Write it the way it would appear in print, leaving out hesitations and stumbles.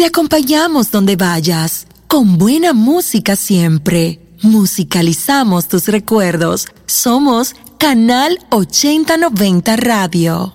Te acompañamos donde vayas, con buena música siempre. Musicalizamos tus recuerdos. Somos Canal 8090 Radio.